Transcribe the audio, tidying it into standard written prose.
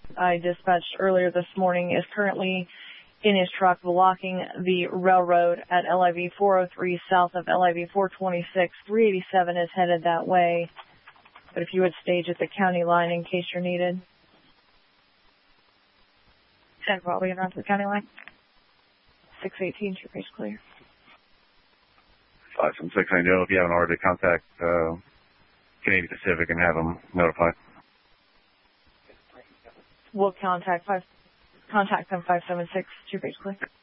I dispatched earlier this morning is currently in his truck blocking the railroad at LIV 403 south of LIV 426. 387 is headed that way. But if you would stage at the county line in case you're needed. 10 probably around to the county line. 618, your base clear. 576, I know if you haven't already, contact Canadian Pacific and have them notified. We'll contact them 576, your base clear.